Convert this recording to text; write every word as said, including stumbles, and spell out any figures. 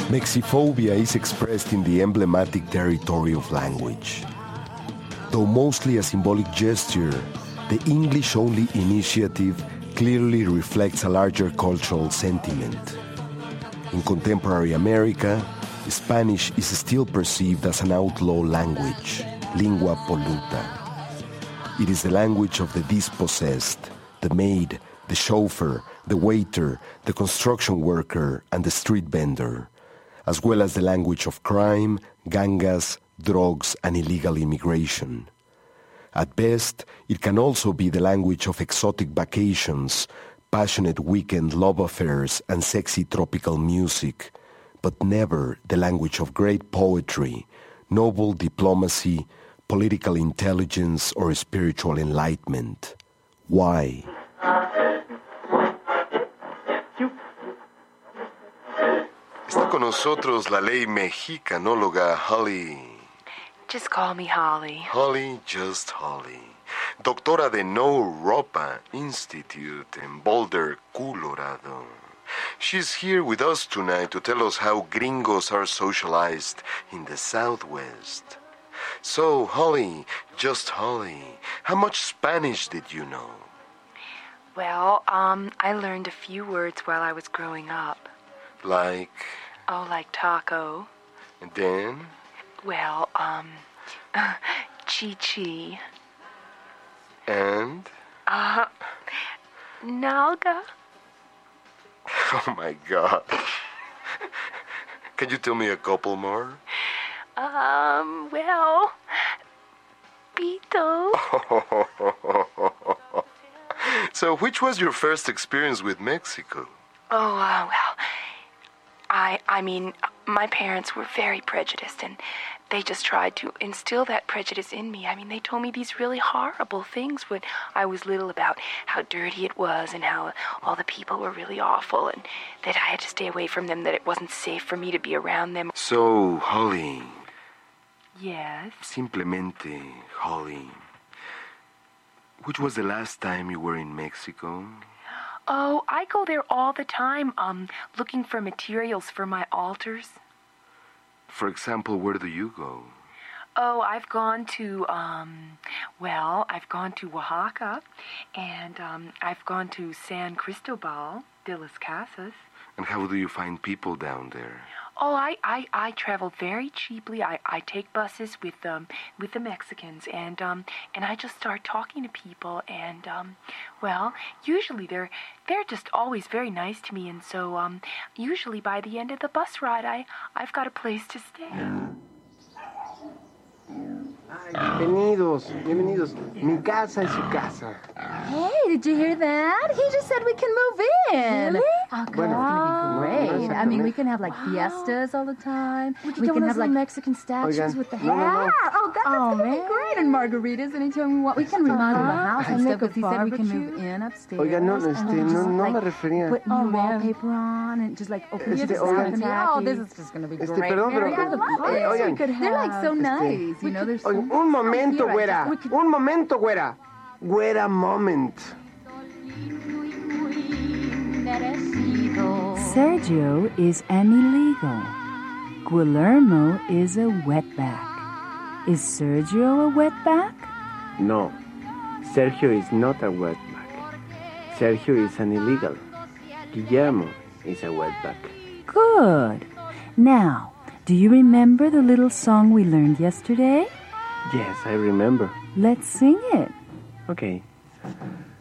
Mexiphobia is expressed in the emblematic territory of language. Though mostly a symbolic gesture, the English-only initiative clearly reflects a larger cultural sentiment. In contemporary America, Spanish is still perceived as an outlaw language, lingua polluta. It is the language of the dispossessed, the maid, the chauffeur, the waiter, the construction worker, and the street vendor, as well as the language of crime, gangas, drugs, and illegal immigration. At best, it can also be the language of exotic vacations, passionate weekend love affairs, and sexy tropical music, but never the language of great poetry, noble diplomacy, political intelligence, or spiritual enlightenment. Why? Está con nosotros la ley mexicanóloga Holly. Just call me Holly. Holly, just Holly. Doctora de No Ropa Institute en Boulder, Colorado. She's here with us tonight to tell us how gringos are socialized in the Southwest. So, Holly, just Holly, how much Spanish did you know? Well, um, I learned a few words while I was growing up. Like? Oh, like taco. And then? Well, um, chi-chi. And? Uh, nalga. Oh, my God. Can you tell me a couple more? Um, well, pito. So, which was your first experience with Mexico? Oh, uh, well, I, I mean, my parents were very prejudiced, and they just tried to instill that prejudice in me. I mean, they told me these really horrible things when I was little about how dirty it was and how all the people were really awful and that I had to stay away from them, that it wasn't safe for me to be around them. So, Holly. Yes? Simplemente, Holly. Which was the last time you were in Mexico? Oh, I go there all the time, um, looking for materials for my altars. For example, where do you go? Oh, I've gone to, um, well, I've gone to Oaxaca, and um, I've gone to San Cristobal de las Casas. And how do you find people down there? Oh, I, I, I travel very cheaply. I, I take buses with um with the Mexicans, and um and I just start talking to people, and um well, usually they're they're just always very nice to me, and so um usually by the end of the bus ride, I I've got a place to stay. Bienvenidos, bienvenidos. Mi casa es su casa. Hey, did you hear that? He just said we can move in. Really? Oh, God, Bueno, it's gonna be no, great. no, I mean, we can have like Wow. fiestas all the time. We could we get can one of have those like Mexican statues Oigan, with the no, hair. no, no. Oh, God, that's Oh, gonna man. be great. And margaritas anytime we want. We can remodel the Uh-huh. house And and make stuff a because he said we can move barbecue. in upstairs. Oiga, no, and este, then no, just, no like, me refería. put new Oh, man. wallpaper on and just like open Este, it to oigan. balcony. Oh, this is just gonna be Este, great. perdón, pero- Mary, I love it. Oigan. We could They're like so Este, nice. You know, they're so Oigan, un momento, here, I güera. just- we could- Un momento, güera. Güera moment. Sergio is an illegal. Guillermo is a wetback. Is Sergio a wetback? No, Sergio is not a wetback. Sergio is an illegal. Guillermo is a wetback. Good. Now, do you remember the little song we learned yesterday? Yes, I remember. Let's sing it. Okay.